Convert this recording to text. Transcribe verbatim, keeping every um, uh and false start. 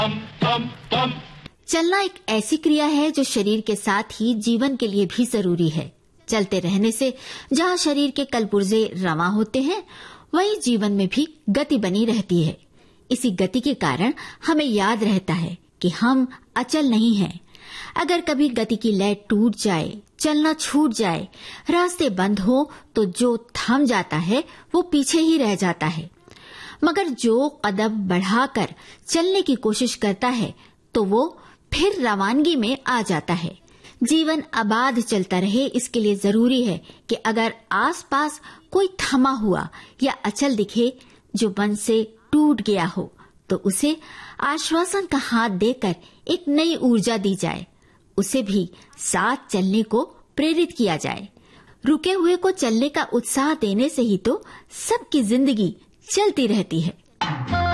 चलना एक ऐसी क्रिया है जो शरीर के साथ ही जीवन के लिए भी जरूरी है। चलते रहने से जहाँ शरीर के कलपुर्जे रवां होते हैं, वहीं जीवन में भी गति बनी रहती है। इसी गति के कारण हमें याद रहता है कि हम अचल नहीं हैं। अगर कभी गति की लय टूट जाए, चलना छूट जाए, रास्ते बंद हो, तो जो थम जाता है वो पीछे ही रह जाता है। मगर जो कदम बढ़ाकर चलने की कोशिश करता है तो वो फिर रवानगी में आ जाता है। जीवन आबाद चलता रहे, इसके लिए जरूरी है कि अगर आसपास कोई थमा हुआ या अचल दिखे जो मन से टूट गया हो, तो उसे आश्वासन का हाथ देकर एक नई ऊर्जा दी जाए, उसे भी साथ चलने को प्रेरित किया जाए। रुके हुए को चलने का उत्साह देने से ही तो सबकी जिंदगी चलती रहती है।